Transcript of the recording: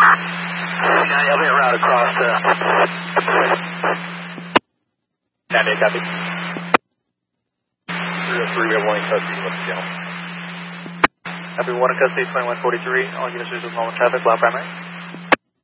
Yeah, I'll be en route across to... 98, copy. 303, we have one in custody, what's the channel? Copy, one in custody, 2143, all units with normal traffic, loud primary.